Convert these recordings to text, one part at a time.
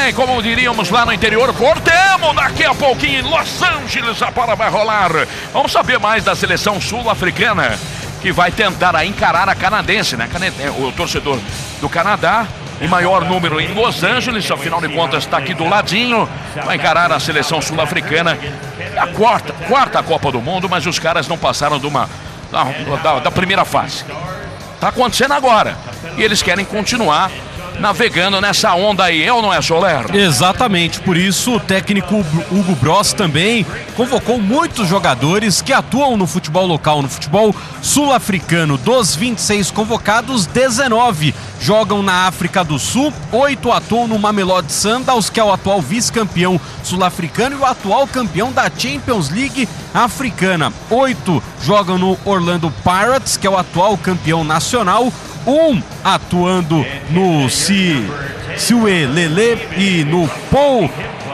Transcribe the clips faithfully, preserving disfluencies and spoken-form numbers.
bem, como diríamos lá no interior, cortemos daqui a pouquinho em Los Angeles, a bola vai rolar. Vamos saber mais da seleção sul-africana, que vai tentar aí encarar a canadense, né? O torcedor do Canadá, em maior número em Los Angeles, afinal de contas está aqui do ladinho, vai encarar a seleção sul-africana, a quarta, quarta Copa do Mundo, mas os caras não passaram de uma, da, da, da primeira fase. Está acontecendo agora, e eles querem continuar navegando nessa onda aí, é ou não é, Soler? Exatamente, por isso o técnico Hugo Bross também convocou muitos jogadores que atuam no futebol local, no futebol sul-africano. Dos vinte e seis convocados, dezenove jogam na África do Sul, oito atuam no Mamelodi Sundowns, que é o atual vice-campeão sul-africano e o atual campeão da Champions League africana. Oito jogam no Orlando Pirates, que é o atual campeão nacional. Um atuando no Siwelele e no Paul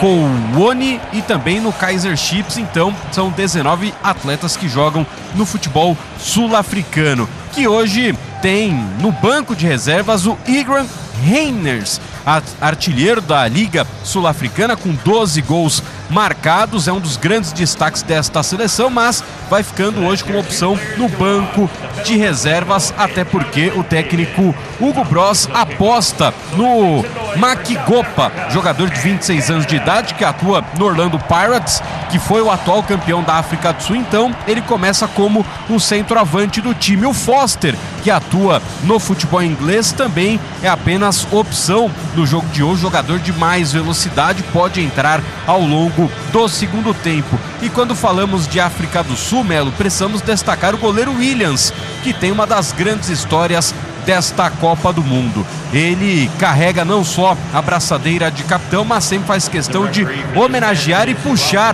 Kowoni e também no Kaizer Chiefs. Então são dezenove atletas que jogam no futebol sul-africano, que hoje tem no banco de reservas o Igran Reiners, artilheiro da Liga Sul-Africana com doze gols marcados, é um dos grandes destaques desta seleção, mas vai ficando hoje como opção no banco de reservas, até porque o técnico Hugo Bross aposta no Makigopa, jogador de vinte e seis anos de idade, que atua no Orlando Pirates, que foi o atual campeão da África do Sul. Então ele começa como um centroavante do time. O Foster, que atua no futebol inglês, também é apenas opção no jogo de hoje, jogador de mais velocidade, pode entrar ao longo do segundo tempo. E quando falamos de África do Sul, Melo, precisamos destacar o goleiro Williams, que tem uma das grandes histórias desta Copa do Mundo. Ele carrega não só a braçadeira de capitão, mas sempre faz questão de homenagear e puxar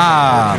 a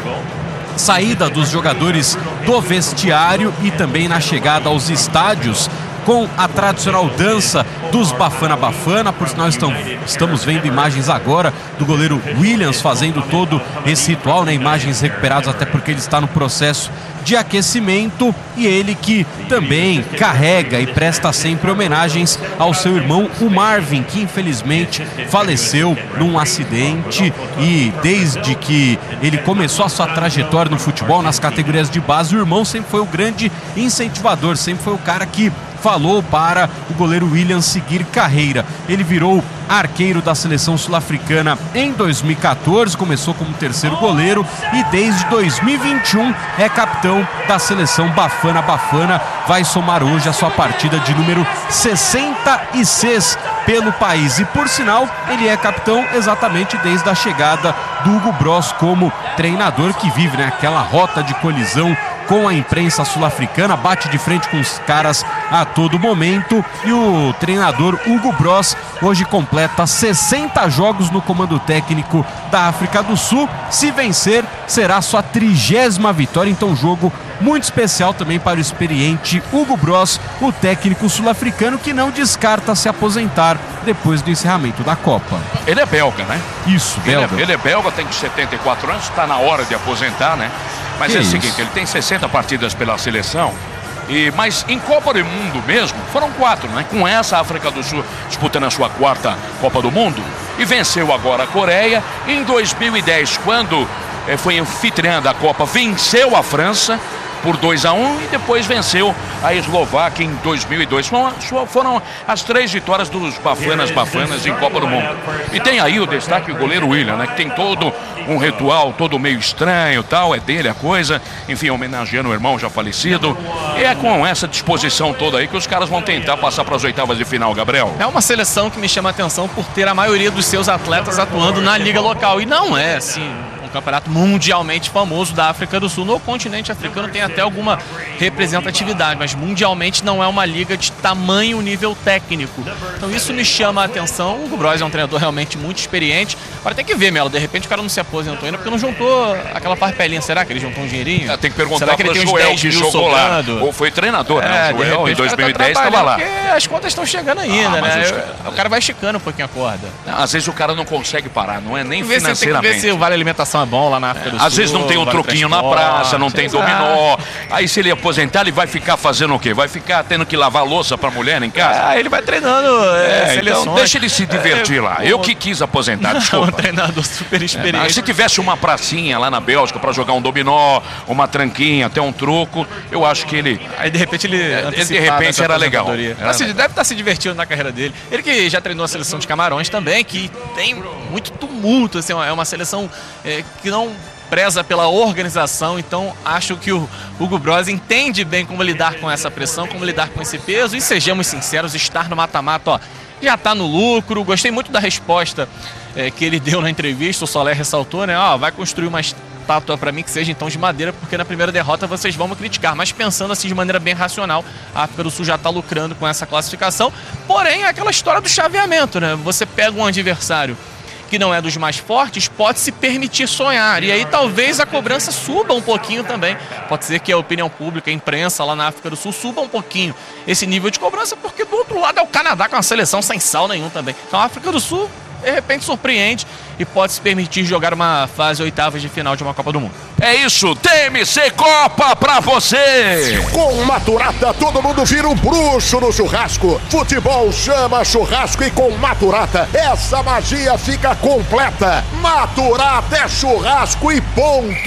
saída dos jogadores do vestiário e também na chegada aos estádios, com a tradicional dança dos Bafana Bafana. Por sinal, estão, estamos vendo imagens agora do goleiro Williams fazendo todo esse ritual, né? Imagens recuperadas até porque ele está no processo de aquecimento, e ele que também carrega e presta sempre homenagens ao seu irmão, o Marvin, que infelizmente faleceu num acidente, e desde que ele começou a sua trajetória no futebol, nas categorias de base, o irmão sempre foi o grande incentivador, sempre foi o cara que falou para o goleiro Williams seguir carreira. Ele virou arqueiro da seleção sul-africana em dois mil e quatorze, começou como terceiro goleiro e desde dois mil e vinte e um é capitão da seleção Bafana Bafana. Vai somar hoje a sua partida de número sessenta e seis pelo país. E por sinal, ele é capitão exatamente desde a chegada do Hugo Bross como treinador, que vive, né, aquela rota de colisão com a imprensa sul-africana, bate de frente com os caras a todo momento. E o treinador Hugo Bross hoje completa sessenta jogos no comando técnico da África do Sul. Se vencer, será sua trigésima vitória. Então, jogo muito especial também para o experiente Hugo Bross, o técnico sul-africano, que não descarta se aposentar depois do encerramento da Copa. Ele é belga, né? Isso, belga. Ele é, ele é belga, tem setenta e quatro anos, está na hora de aposentar, né? Mas que é o seguinte, ele tem sessenta partidas pela seleção, e, mas em Copa do Mundo mesmo, foram quatro, né? Com essa, a África do Sul disputando a sua quarta Copa do Mundo, e venceu agora a Coreia. Em dois mil e dez, quando eh, foi anfitriã da Copa, venceu a França por dois a um e depois venceu a Eslováquia em dois mil e dois. Foram, foram as três vitórias dos Bafanas Bafanas em Copa do Mundo. E tem aí o destaque, o goleiro William, né, que tem todo um ritual, todo meio estranho, tal, é dele a coisa, enfim, homenageando o irmão já falecido. E é com essa disposição toda aí que os caras vão tentar passar para as oitavas de final, Gabriel. É uma seleção que me chama a atenção por ter a maioria dos seus atletas atuando na liga local, e não é assim campeonato mundialmente famoso da África do Sul. No continente africano tem até alguma representatividade, mas mundialmente não é uma liga de tamanho nível técnico. Então isso me chama a atenção. O Hugo Bross é um treinador realmente muito experiente. Agora tem que ver, Melo, de repente o cara não se aposentou ainda porque não juntou aquela parpelinha. Será que ele juntou um dinheirinho? É, tem que perguntar Será que ele tem o uns Joel, dez que mil jogou sobrando? lá. Ou foi treinador, é, né? O Joel em dois mil e dez estava tá lá. Porque as contas estão chegando ainda, ah, né? Eu, o cara vai esticando um pouquinho a corda. Não, às vezes o cara não consegue parar, não é nem Vê financeiramente. Se, tem que ver se o vale alimentação é bom lá na África do Sul. Às vezes não tem um vale troquinho na praça, não tem dominó. Aí se ele aposentar, ele vai ficar fazendo o quê? Vai ficar tendo que lavar louça pra mulher em casa? Ah, ele vai treinando é, é, seleções. Então deixa ele se divertir é, lá. Eu que quis aposentar, desculpa. Um treinador super experiente. É, se tivesse uma pracinha lá na Bélgica pra jogar um dominó, uma tranquinha, até um troco, eu acho que ele... Aí de repente ele... É, de repente era legal. Era assim, legal. Deve estar se divertindo na carreira dele. Ele que já treinou a seleção de Camarões também, que tem muito tumulto, assim, é uma seleção é, que não preza pela organização, então acho que o Hugo Broz entende bem como lidar com essa pressão, como lidar com esse peso, e sejamos sinceros, estar no mata-mata, ó, já está no lucro. Gostei muito da resposta é, que ele deu na entrevista, o Soler ressaltou, né, ó, vai construir uma estátua para mim que seja então de madeira, porque na primeira derrota vocês vão me criticar, mas pensando assim de maneira bem racional, a África do Sul já está lucrando com essa classificação, porém é aquela história do chaveamento, né, você pega um adversário que não é dos mais fortes, pode se permitir sonhar. E aí talvez a cobrança suba um pouquinho também. Pode ser que a opinião pública, a imprensa lá na África do Sul suba um pouquinho esse nível de cobrança, porque do outro lado é o Canadá com uma seleção sem sal nenhum também. Então a África do Sul, de repente, surpreende e pode se permitir jogar uma fase oitavas de final de uma Copa do Mundo. É isso, T M C Copa pra você! Com Maturata, todo mundo vira um bruxo no churrasco. Futebol chama churrasco e com Maturata, essa magia fica completa. Maturata é churrasco e ponto!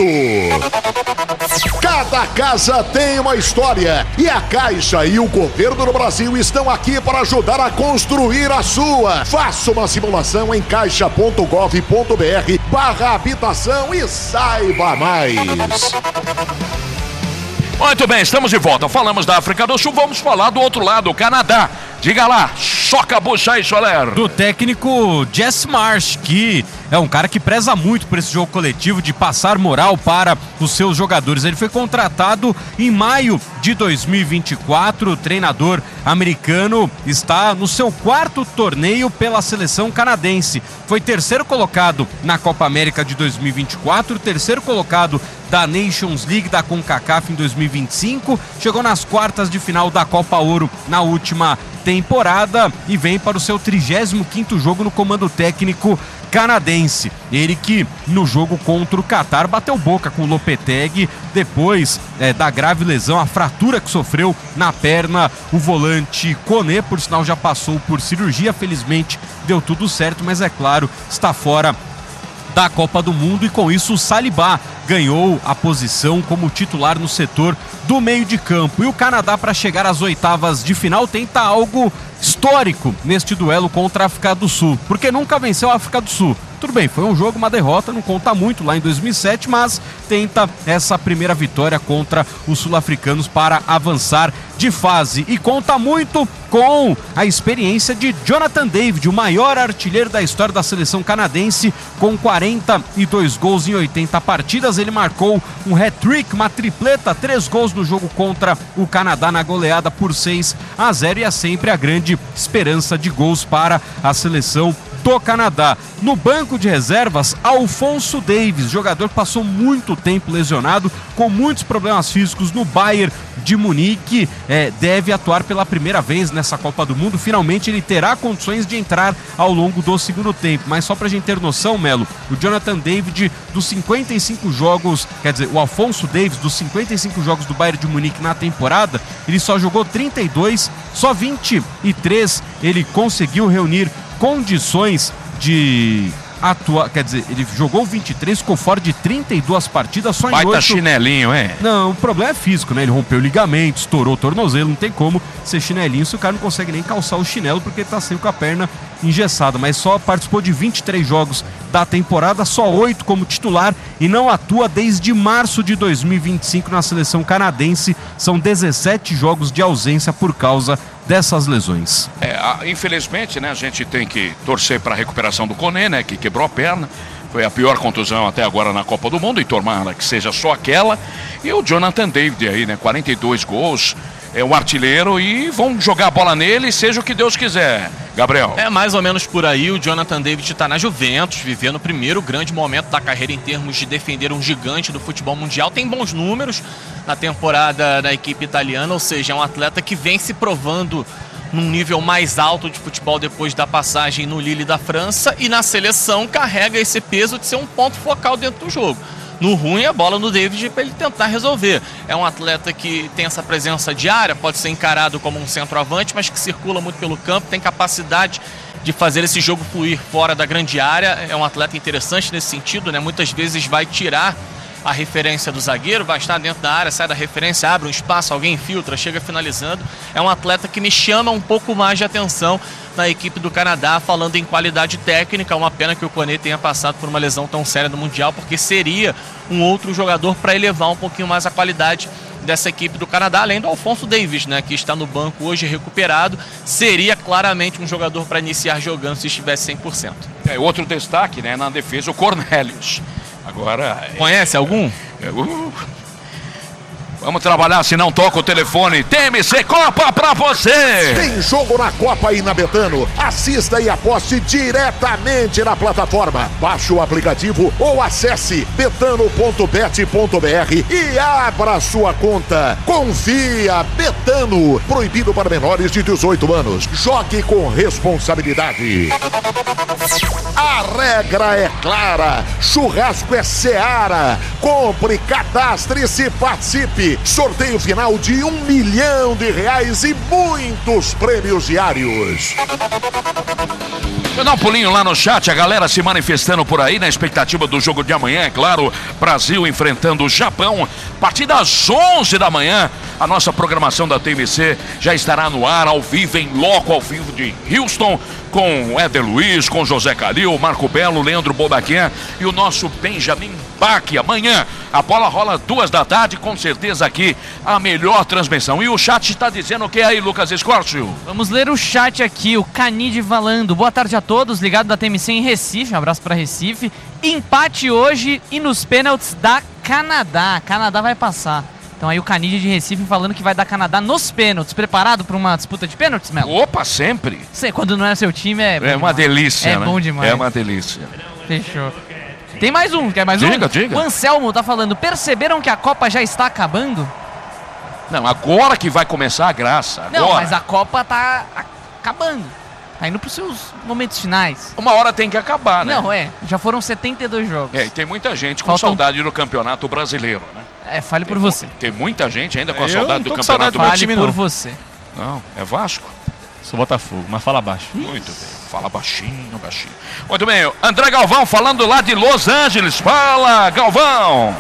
Cada casa tem uma história e a Caixa e o governo do Brasil estão aqui para ajudar a construir a sua. Faça uma simulação em caixa ponto gov ponto br barra habitação e saiba mais. Muito bem, estamos de volta. Falamos da África do Sul, vamos falar do outro lado, o Canadá. Diga lá, soca a bucha aí, Soler. Do técnico Jess Marsh, que é um cara que preza muito por esse jogo coletivo, de passar moral para os seus jogadores. Ele foi contratado em maio de dois mil e vinte e quatro, o treinador americano está no seu quarto torneio pela seleção canadense. Foi terceiro colocado na Copa América de dois mil e vinte e quatro, terceiro colocado da Nations League da CONCACAF em dois mil e vinte e cinco, chegou nas quartas de final da Copa Ouro na última temporada e vem para o seu trigésimo quinto jogo no comando técnico canadense. Ele que no jogo contra o Catar bateu boca com o Lopetegui depois é, da grave lesão, a fratura que sofreu na perna. O volante Koné, por sinal, já passou por cirurgia, felizmente deu tudo certo, mas é claro, está fora da Copa do Mundo, e com isso o Saliba ganhou a posição como titular no setor do meio de campo. E o Canadá, para chegar às oitavas de final, tenta algo histórico neste duelo contra a África do Sul, porque nunca venceu a África do Sul. Tudo bem, foi um jogo, uma derrota, não conta muito lá em dois mil e sete, mas tenta essa primeira vitória contra os sul-africanos para avançar de fase. E conta muito com a experiência de Jonathan David, o maior artilheiro da história da seleção canadense, com quarenta e dois gols em oitenta partidas. Ele marcou um hat-trick, uma tripleta, três gols no jogo contra o Canadá na goleada por seis a zero, e é sempre a grande esperança de gols para a seleção do Canadá. No banco de reservas, Alphonso Davies, jogador que passou muito tempo lesionado, com muitos problemas físicos no Bayern de Munique, é, deve atuar pela primeira vez nessa Copa do Mundo. Finalmente ele terá condições de entrar ao longo do segundo tempo. Mas só pra gente ter noção, Melo, o Jonathan David, dos cinquenta e cinco jogos, quer dizer, o Alphonso Davies, dos cinquenta e cinco jogos do Bayern de Munique na temporada, ele só jogou trinta e dois, só vinte e três ele conseguiu reunir condições de atuar, quer dizer, ele jogou vinte e três, ficou fora de trinta e duas partidas, só em Baita oito... chinelinho, hein? Não, o problema é físico, né? Ele rompeu o ligamento, estourou o tornozelo, não tem como ser chinelinho se o cara não consegue nem calçar o chinelo porque ele tá sempre com a perna engessada, mas só participou de vinte e três jogos da temporada, só oito como titular, e não atua desde março de dois mil e vinte e cinco na seleção canadense. São dezessete jogos de ausência por causa dessas lesões. É, infelizmente, né, a gente tem que torcer para a recuperação do Koné, né, que quebrou a perna. Foi a pior contusão até agora na Copa do Mundo, e tomara que seja só aquela. E o Jonathan David aí, né, quarenta e dois gols, é um artilheiro, e vão jogar a bola nele, seja o que Deus quiser. Gabriel. É mais ou menos por aí. O Jonathan David está na Juventus, vivendo o primeiro grande momento da carreira em termos de defender um gigante do futebol mundial. Tem bons números na temporada da equipe italiana, ou seja, é um atleta que vem se provando num nível mais alto de futebol depois da passagem no Lille da França, e na seleção carrega esse peso de ser um ponto focal dentro do jogo. No ruim, a bola no David para ele tentar resolver. É um atleta que tem essa presença diária, pode ser encarado como um centroavante, mas que circula muito pelo campo, tem capacidade de fazer esse jogo fluir fora da grande área. É um atleta interessante nesse sentido, né? Muitas vezes vai tirar a referência do zagueiro, vai estar dentro da área, sai da referência, abre um espaço, alguém infiltra, chega finalizando. É um atleta que me chama um pouco mais de atenção na equipe do Canadá, falando em qualidade técnica. Uma pena que o Koné tenha passado por uma lesão tão séria no Mundial, porque seria um outro jogador para elevar um pouquinho mais a qualidade dessa equipe do Canadá, além do Alphonso Davies, né, que está no banco hoje recuperado. Seria claramente um jogador para iniciar jogando se estivesse cem por cento. É, outro destaque, né, na defesa, o Cornelius. Agora... Conhece algum? É, uh, vamos trabalhar, se não toca o telefone. T M C Copa pra você! Tem jogo na Copa aí na Betano. Assista e aposte diretamente na plataforma. Baixe o aplicativo ou acesse betano ponto bet ponto br e abra sua conta. Confia, Betano. Proibido para menores de dezoito anos. Jogue com responsabilidade. A regra é clara. Churrasco é Seara. Compre, cadastre-se, participe. Sorteio final de um milhão de reais e muitos prêmios diários. Vou dar um pulinho lá no chat, a galera se manifestando por aí na expectativa do jogo de amanhã, é claro. Brasil enfrentando o Japão, a partir das onze da manhã. A nossa programação da T M C já estará no ar, ao vivo, em loco, ao vivo de Houston, com Éder Luiz, com José Calil, Marco Belo, Leandro Bobaquer e o nosso Benjamin Bach. Amanhã a bola rola duas da tarde, com certeza aqui a melhor transmissão. E o chat está dizendo o que aí, Lucas Escórcio? Vamos ler o chat aqui, o Canide falando. Boa tarde a todos, ligado da T M C em Recife, um abraço para Recife. Empate hoje e nos pênaltis da Canadá. Canadá vai passar. Então aí o Canide de Recife falando que vai dar Canadá nos pênaltis. Preparado para uma disputa de pênaltis, Melo? Opa, sempre. Sei, quando não é seu time é bom É uma demais. delícia, É né? bom demais. É uma delícia. Fechou. Tem mais um, quer mais um? Diga, diga. O Anselmo tá falando, perceberam que a Copa já está acabando? Não, agora que vai começar a graça. Agora. Não, mas a Copa tá acabando. Tá indo pros seus momentos finais. Uma hora tem que acabar, né? Não, é. Já foram setenta e dois jogos. É, e tem muita gente com Faltam... saudade do Campeonato Brasileiro, né? É, fale por tem, você. Tem muita gente ainda com a Eu saudade não do tô com Campeonato saudade do meu Brasileiro. time, Fale por não. você. Não, é Vasco. Sou Botafogo, mas fala baixo. Muito bem. Fala baixinho, baixinho. Muito bem, André Galvão falando lá de Los Angeles. Fala, Galvão!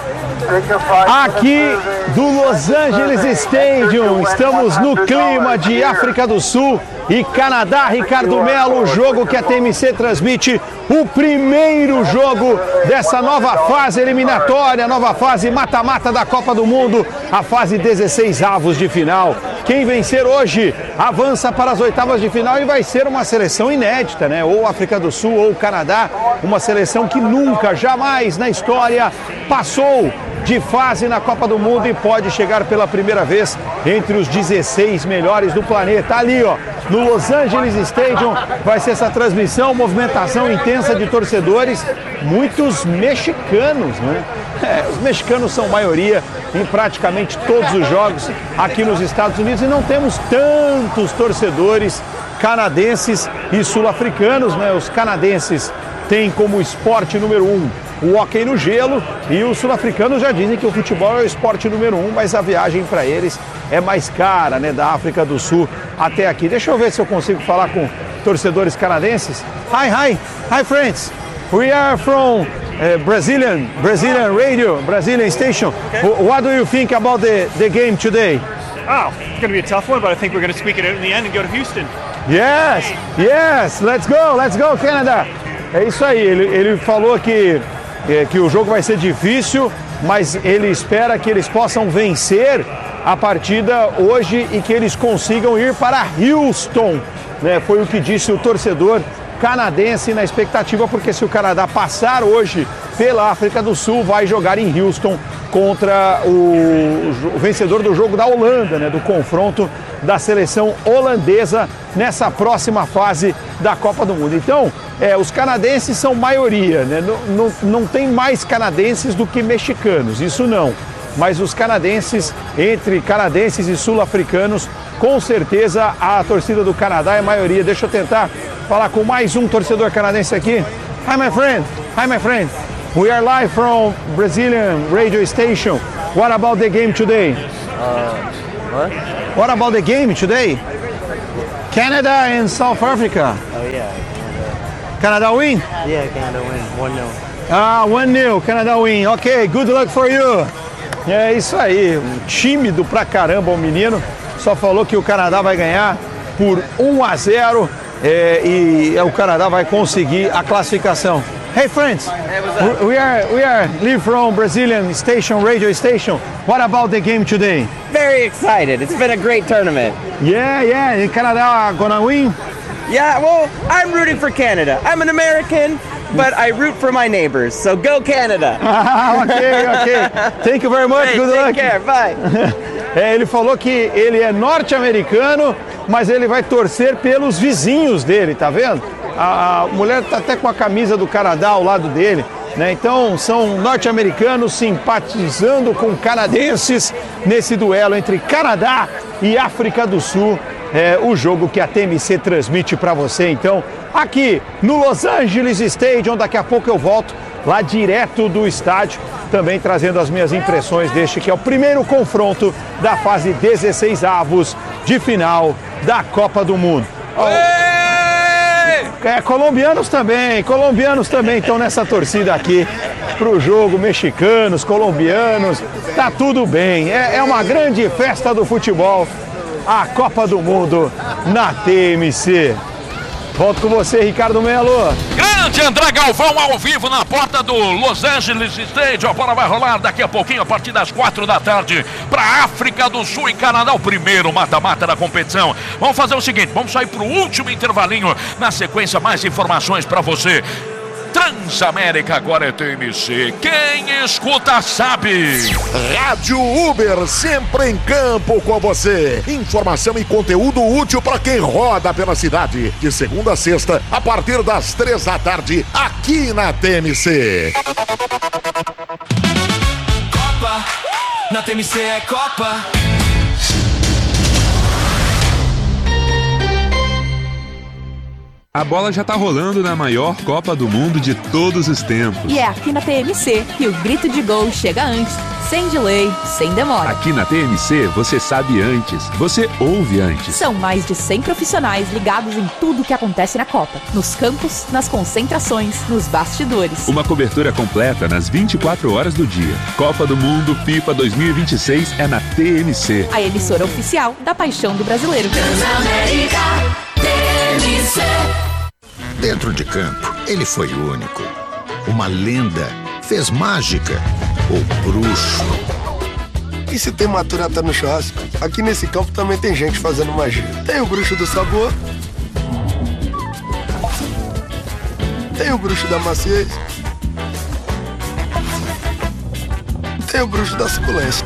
Aqui do Los Angeles Stadium, estamos no clima de África do Sul e Canadá. Ricardo Melo, o jogo que a T M C transmite, o primeiro jogo dessa nova fase eliminatória, nova fase mata-mata da Copa do Mundo, a fase dezesseis avos de final. Quem vencer hoje avança para as oitavas de final e vai ser uma seleção inédita, né? Ou África do Sul ou Canadá, uma seleção que nunca, jamais na história passou de fase na Copa do Mundo e pode chegar pela primeira vez entre os dezesseis melhores do planeta. Ali, ó, no Los Angeles Stadium, vai ser essa transmissão, movimentação intensa de torcedores, muitos mexicanos, né? É, os mexicanos são maioria em praticamente todos os jogos aqui nos Estados Unidos e não temos tantos torcedores canadenses e sul-africanos, né? Os canadenses têm como esporte número um o hóquei no gelo e os sul-africanos já dizem que o futebol é o esporte número um, mas a viagem para eles é mais cara, né? Da África do Sul até aqui. Deixa eu ver se eu consigo falar com torcedores canadenses. Hi, hi, hi friends. We are from uh, Brazilian, Brazilian radio, Brazilian station. Okay. What do you think about the, the game today? Oh, it's going to be a tough one, but I think we're going to squeak it out in the end and go to Houston. Yes, yes, let's go, let's go Canada. É isso aí, ele, ele falou que, é, que o jogo vai ser difícil, mas ele espera que eles possam vencer a partida hoje e que eles consigam ir para Houston, né? Foi o que disse o torcedor canadense na expectativa, porque se o Canadá passar hoje pela África do Sul, vai jogar em Houston contra o, o vencedor do jogo da Holanda, né, do confronto da seleção holandesa nessa próxima fase da Copa do Mundo. Então, é, os canadenses são maioria, né? não, não, não tem mais canadenses do que mexicanos, isso não. mas os canadenses, entre canadenses e sul-africanos, com certeza a torcida do Canadá é a maioria. Deixa eu tentar falar com mais um torcedor canadense aqui. Hi, my friend. Hi, my friend. We are live from Brazilian radio station. What about the game today? Uh, what? What about the game today? Canada and South Africa. Oh, yeah. Canada win? Yeah, Canada win. one nil. Ah, one nil, Canada win. Ok, good luck for you. É isso aí, um tímido pra caramba o menino. Só falou que o Canadá vai ganhar por um a zero é, e o Canadá vai conseguir a classificação. Hey friends, we are we are live from Brazilian station, radio station. What about the game today? Very excited. It's been a great tournament. Yeah, yeah. And Canada gonna win? Yeah, well, I'm rooting for Canada. I'm an American, but I root for my neighbors. So go Canada. ok, ok. Thank you very much. Hey, Good take luck. care. Bye. É, ele falou que ele é norte-americano, mas ele vai torcer pelos vizinhos dele, tá vendo? A, a mulher tá até com a camisa do Canadá ao lado dele, né? Então são norte-americanos simpatizando com canadenses nesse duelo entre Canadá e África do Sul. É o jogo que a T M C transmite para você, então, aqui no Los Angeles Stadium. Daqui a pouco eu volto lá direto do estádio, também trazendo as minhas impressões deste que é o primeiro confronto da fase dezesseis avos de final da Copa do Mundo. É, colombianos também, colombianos também estão nessa torcida aqui pro jogo, mexicanos, colombianos, tá tudo bem, é, é uma grande festa do futebol, a Copa do Mundo na T M C. Volto com você, Ricardo Melo. Grande André Galvão ao vivo na porta do Los Angeles Stadium. A bola vai rolar daqui a pouquinho, a partir das quatro da tarde, para África do Sul e Canadá, o primeiro mata-mata da competição. Vamos fazer o seguinte, vamos sair para o último intervalinho. Na sequência, mais informações para você. Transamérica agora é T M C. Quem escuta sabe. Rádio Uber, sempre em campo com você. Informação e conteúdo útil para quem roda pela cidade. De segunda a sexta, a partir das três da tarde, aqui na T M C. Copa, na T M C é Copa. A bola já tá rolando na maior Copa do Mundo de todos os tempos. E é aqui na T M C que o grito de gol chega antes, sem delay, sem demora. Aqui na T M C você sabe antes, você ouve antes. São mais de cem profissionais ligados em tudo o que acontece na Copa. Nos campos, nas concentrações, nos bastidores. Uma cobertura completa nas vinte e quatro horas do dia. Copa do Mundo FIFA dois mil e vinte e seis é na T M C. A emissora oficial da paixão do brasileiro. Transamérica T M C. Dentro de campo, ele foi único. Uma lenda, fez mágica, o bruxo. E se tem maturata no churrasco, aqui nesse campo também tem gente fazendo magia. Tem o bruxo do sabor, tem o bruxo da maciez, tem o bruxo da suculência.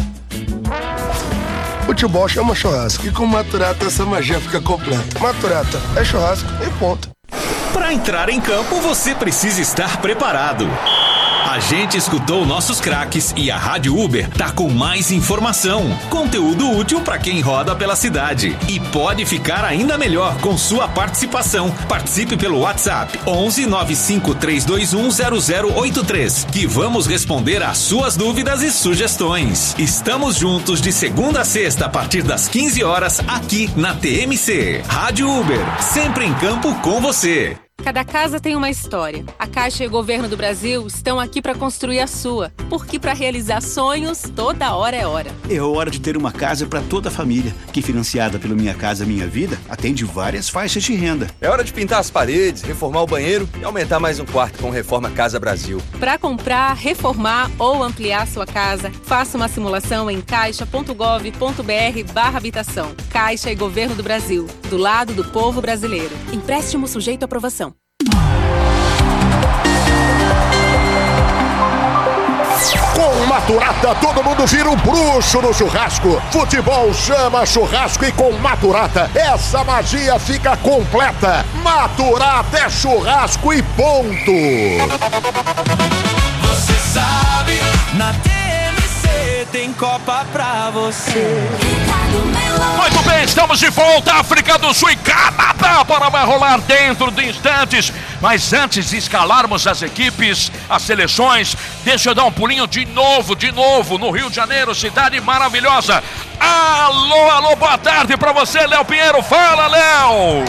Futebol chama churrasco e com maturata essa magia fica completa. Maturata é churrasco e ponto. Para entrar em campo, você precisa estar preparado. A gente escutou nossos craques e a Rádio Uber tá com mais informação, conteúdo útil para quem roda pela cidade. E pode ficar ainda melhor com sua participação. Participe pelo WhatsApp onze nove cinco três dois um zero zero oito três, que vamos responder às suas dúvidas e sugestões. Estamos juntos de segunda a sexta a partir das quinze horas aqui na T M C. Rádio Uber, sempre em campo com você. Cada casa tem uma história. A Caixa e o Governo do Brasil estão aqui para construir a sua. Porque para realizar sonhos, toda hora é hora. É hora de ter uma casa para toda a família, que financiada pelo Minha Casa Minha Vida, atende várias faixas de renda. É hora de pintar as paredes, reformar o banheiro e aumentar mais um quarto com Reforma Casa Brasil. Para comprar, reformar ou ampliar sua casa, faça uma simulação em caixa ponto gov ponto br barra habitação. Caixa e Governo do Brasil, do lado do povo brasileiro. Empréstimo sujeito à aprovação. Com Maturata, todo mundo vira um bruxo no churrasco. Futebol chama churrasco e com Maturata, essa magia fica completa. Maturata é churrasco e ponto. Você sabe, na T M C. porque tem Copa pra você. Muito bem, estamos de volta, África do Sul e Canadá, para vai rolar dentro de instantes. Mas antes de escalarmos as equipes, as seleções, deixa eu dar um pulinho de novo, de novo, no Rio de Janeiro, cidade maravilhosa. Alô, alô, boa tarde para você, Léo Pinheiro. Fala, Léo!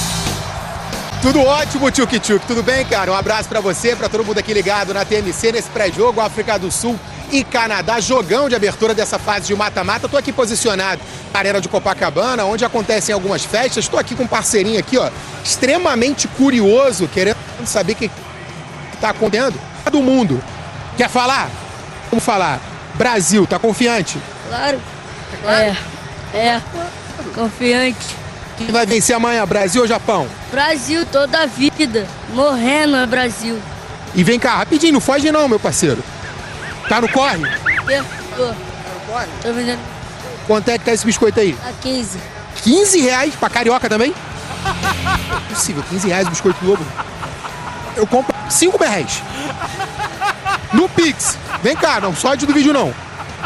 Tudo ótimo, Tchuk Tchuk. Tudo bem, cara? Um abraço pra você, pra todo mundo aqui ligado na T M C, nesse pré-jogo, África do Sul e Canadá, jogão de abertura dessa fase de mata-mata. Tô aqui posicionado na Arena de Copacabana, onde acontecem algumas festas. Tô aqui com um parceirinho aqui, ó, extremamente curioso, querendo saber o que tá acontecendo do mundo. Quer falar? Vamos falar. Brasil, tá confiante? Claro. É, é, confiante. Quem vai vencer amanhã, Brasil ou Japão? Brasil toda a vida. Morrendo é Brasil. E vem cá, rapidinho, não foge não, meu parceiro. Tá no corre? Eu tô. Tá no corre? Tô vendendo. Quanto é que tá esse biscoito aí? A quinze. quinze reais? Pra carioca também? Não é possível, quinze reais o biscoito Globo. Eu compro cinco reais. No Pix. Vem cá, não sódio do vídeo não.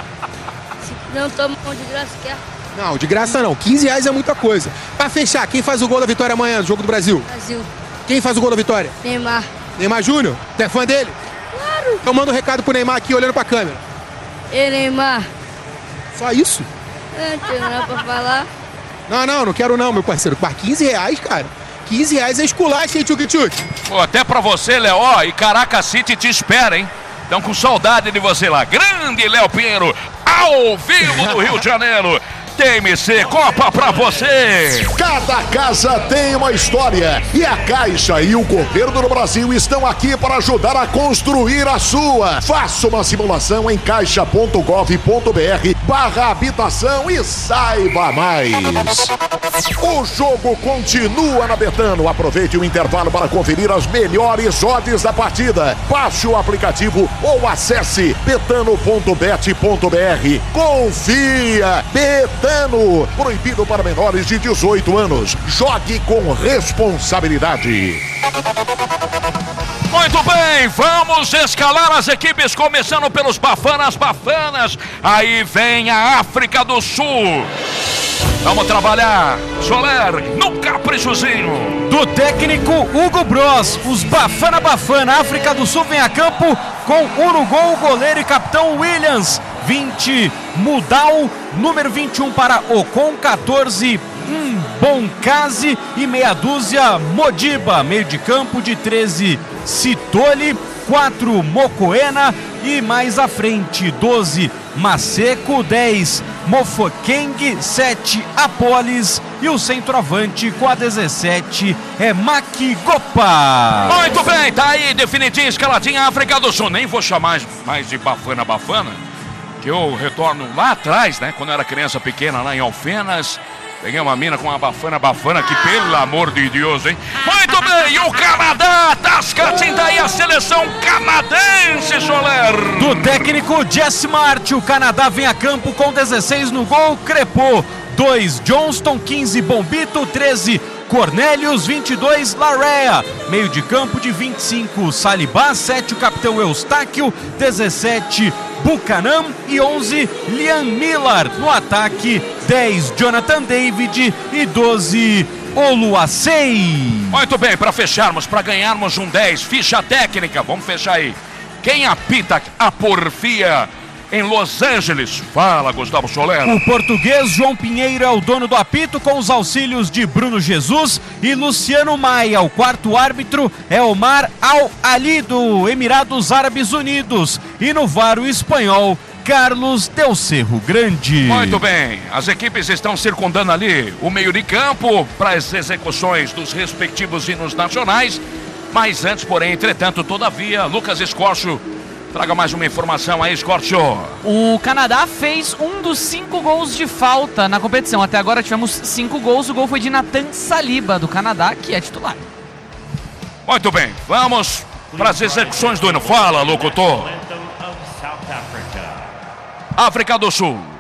Não toma de graça, quer? Não, de graça não. quinze reais é muita coisa. Pra fechar, quem faz o gol da vitória amanhã no jogo do Brasil? Brasil. Quem faz o gol da vitória? Neymar. Neymar Júnior? Tu é fã dele? Claro. Então manda um recado pro Neymar aqui, olhando pra câmera. Ei, Neymar. Só isso? Não tem nada pra falar. Não, não, não quero não, meu parceiro. Por quinze reais, cara. quinze reais é esculacho, hein, Tchuk Tchuk? Pô, até pra você, Léo, ó, e Caracas City te espera, hein? Estão com saudade de você lá. Grande Léo Pinheiro, ao vivo do Rio de Janeiro. T M C Copa pra você! Cada casa tem uma história e a Caixa e o Governo do Brasil estão aqui para ajudar a construir a sua. Faça uma simulação em caixa.gov.br barra habitação e saiba mais. O jogo continua na Betano. Aproveite o intervalo para conferir as melhores odds da partida. Baixe o aplicativo ou acesse betano ponto bet ponto br. Confia! Betano! Proibido para menores de dezoito anos. Jogue com responsabilidade. Muito bem, vamos escalar as equipes, começando pelos Bafanas, Bafanas. Aí vem a África do Sul. Vamos trabalhar, Soler, no caprichozinho. Do técnico Hugo Bros, os Bafana Bafana, África do Sul vem a campo com Uruguai, o goleiro e capitão Williams. vinte, Mudal, número vinte e um para Ocon, catorze, um Boncase e meia dúzia Modiba, meio de campo de treze, Citoli, quatro Mokoena e mais à frente doze, Maseco, dez, Mofokeng, sete, Apolis e o centroavante com a dezessete é Makigopa. Muito bem, tá aí, definitinho, escaladinha África do Sul. Nem vou chamar mais de Bafana Bafana, que eu retorno lá atrás, né, quando eu era criança pequena lá em Alfenas. Peguei uma mina com uma bafana bafana que, pelo amor de Deus, hein? Muito bem, e o Canadá, Tascatinho, daí a seleção canadense, Soler. Do técnico Jesse Mart, o Canadá vem a campo com dezesseis no gol, Crepô, dois, Johnston, quinze, Bombito, treze, Cornelius, vinte e dois, Larea, meio de campo de vinte e cinco, Salibá, sete, o capitão Eustáquio, dezessete, Buchanan e onze, Liam Miller. No ataque, dez, Jonathan David e doze, Oluwasei. Muito bem, para fecharmos, para ganharmos um dez, ficha técnica, vamos fechar aí. Quem apita a porfia em Los Angeles? Fala, Gustavo Soler. O português João Pinheiro é o dono do apito, com os auxílios de Bruno Jesus e Luciano Maia. O quarto árbitro é Omar Al-Ali, do Emirados Árabes Unidos. E no V A R o espanhol Carlos Del Cerro Grande. Muito bem, as equipes estão circundando ali o meio de campo para as execuções dos respectivos hinos nacionais. Mas antes, porém, entretanto, todavia, Lucas Escorcho, traga mais uma informação aí, Escorcho. O Canadá fez um dos cinco gols de falta na competição. Até agora tivemos cinco gols. O gol foi de Nathan Saliba, do Canadá, que é titular. Muito bem, vamos para as execuções do hino. Fala, locutor. África do Sul.